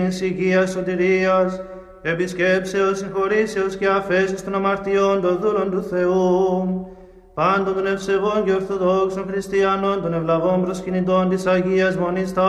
υγείας σωτηρίας, επισκέψεως, συγχωρήσεως και αφέσεως των αμαρτιών των δούλων του Θεού, πάντων των ευσεβών και ορθοδόξων χριστιανών, των ευλαβών προσκυνητών της Αγίας Μονής